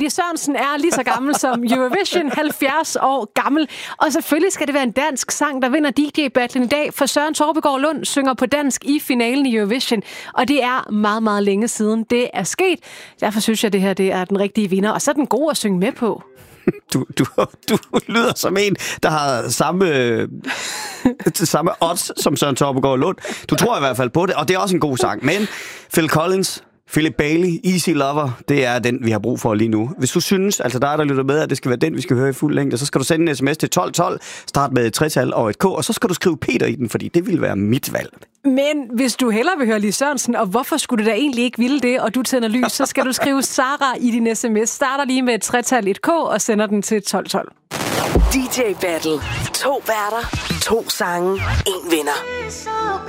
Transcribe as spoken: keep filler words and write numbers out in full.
Lis Sørensen er lige så gammel som Eurovision, halvfjerds år gammel. Og selvfølgelig skal det være en dansk sang, der vinder D J-battlen i dag, for Søren Torpegaard Lund synger på dansk i finalen i Eurovision. Og det er meget, meget længe siden det er sket. Derfor synes jeg, at det her det er den rigtige vinder. Og så er den god at synge med på. Du, du, du lyder som en, der har samme, samme odds som Søren Torpegaard Lund. Du tror i hvert fald på det, og det er også en god sang. Men Phil Collins, Philip Bailey, Easy Lover, det er den, vi har brug for lige nu. Hvis du synes, altså der er der lytter med, at det skal være den, vi skal høre i fuld længde, så skal du sende en sms til tolv tolv, start med et tretal og et K, og så skal du skrive Peter i den, fordi det vil være mit valg. Men hvis du hellere vil høre Lis Sørensen, og hvorfor skulle du da egentlig ikke ville det, og du tænder lys, så skal du skrive Sara i din sms. Starter lige med et tretal, et K, og sender den til tolv tolv. D J Battle. To værter, to sange, en vinder.